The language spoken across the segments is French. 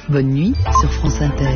Bonne nuit sur France Inter.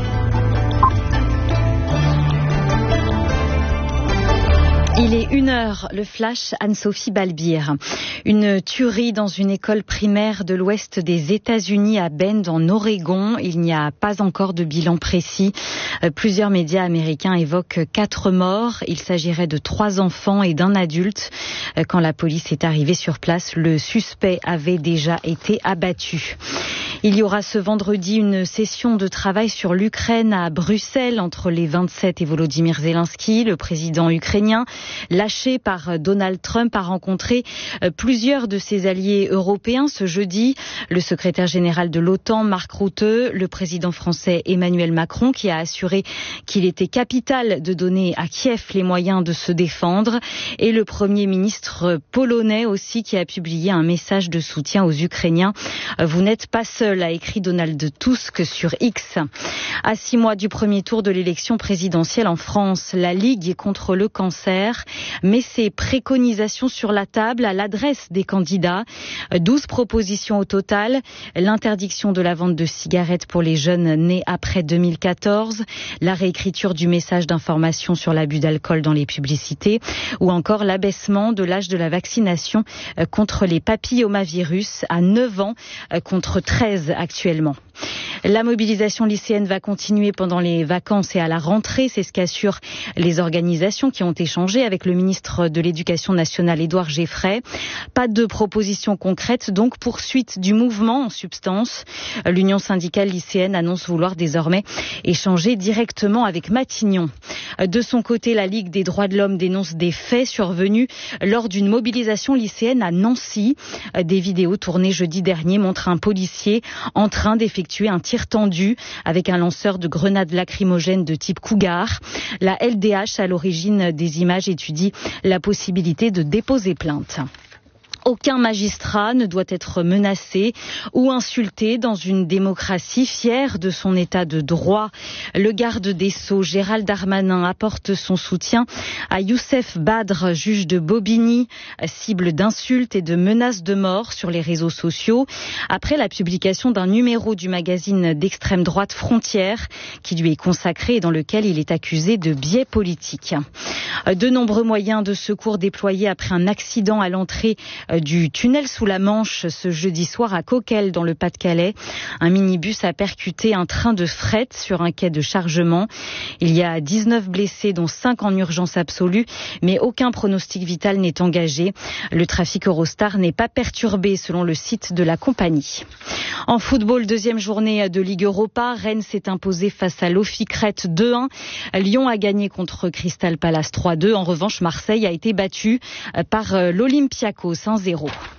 Il est 1h, le flash Anne-Sophie Balbir. Une tuerie dans une école primaire de l'ouest des États-Unis à Bend en Oregon. Il n'y a pas encore de bilan précis. Plusieurs médias américains évoquent 4 morts. Il s'agirait de 3 enfants et d'un adulte. Quand la police est arrivée sur place, le suspect avait déjà été abattu. Il y aura ce vendredi une session de travail sur l'Ukraine à Bruxelles entre les 27 et Volodymyr Zelensky, le président ukrainien, lâché par Donald Trump, a rencontré plusieurs de ses alliés européens ce jeudi. Le secrétaire général de l'OTAN, Mark Rutte, le président français Emmanuel Macron, qui a assuré qu'il était capital de donner à Kiev les moyens de se défendre, et le premier ministre polonais aussi, qui a publié un message de soutien aux Ukrainiens. Vous n'êtes pas seul, a écrit Donald Tusk sur X. À 6 mois du premier tour de l'élection présidentielle en France, la Ligue contre le cancer met ses préconisations sur la table à l'adresse des candidats. 12 propositions au total. L'interdiction de la vente de cigarettes pour les jeunes nés après 2014, la réécriture du message d'information sur l'abus d'alcool dans les publicités, ou encore l'abaissement de l'âge de la vaccination contre les papillomavirus à 9 ans contre 13 actuellement. La mobilisation lycéenne va continuer pendant les vacances et à la rentrée, c'est ce qu'assurent les organisations qui ont échangé avec le ministre de l'Éducation nationale, Édouard Geffray. Pas de propositions concrètes, donc poursuite du mouvement en substance. L'Union syndicale lycéenne annonce vouloir désormais échanger directement avec Matignon. De son côté, la Ligue des droits de l'homme dénonce des faits survenus lors d'une mobilisation lycéenne à Nancy. Des vidéos tournées jeudi dernier montrent un policier en train d'effectuer un tir tendu avec un lanceur de grenades lacrymogènes de type Cougar. La LDH, à l'origine des images, étudie la possibilité de déposer plainte. Aucun magistrat ne doit être menacé ou insulté dans une démocratie fière de son état de droit. Le garde des Sceaux, Gérald Darmanin, apporte son soutien à Youssef Badr, juge de Bobigny, cible d'insultes et de menaces de mort sur les réseaux sociaux, après la publication d'un numéro du magazine d'extrême droite Frontières, qui lui est consacré et dans lequel il est accusé de biais politiques. De nombreux moyens de secours déployés après un accident à l'entrée du tunnel sous la Manche ce jeudi soir à Coquelles dans le Pas-de-Calais. Un minibus a percuté un train de fret sur un quai de chargement. Il y a 19 blessés dont 5 en urgence absolue, mais aucun pronostic vital n'est engagé. Le trafic Eurostar n'est pas perturbé selon le site de la compagnie. En football, deuxième journée de Ligue Europa, Rennes s'est imposé face à l'Ofi-Crète 2-1. Lyon a gagné contre Crystal Palace 3-2. En revanche, Marseille a été battu par l'Olympiakos 1-0.